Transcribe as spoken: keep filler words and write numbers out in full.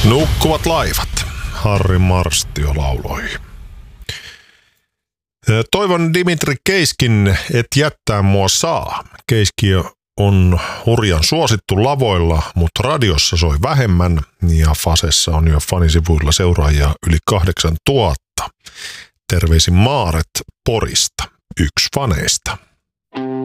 Nukkuvat laivat. Harri Marstio lauloi. Toivon Dimitri Keiskin, et jättää mua saa. Keiski on hurjan suosittu lavoilla, mutta radiossa soi vähemmän ja Fasessa on jo fanisivuilla seuraajia yli kahdeksan tuhatta. Terveisin Maaret Porista, yksi faneista.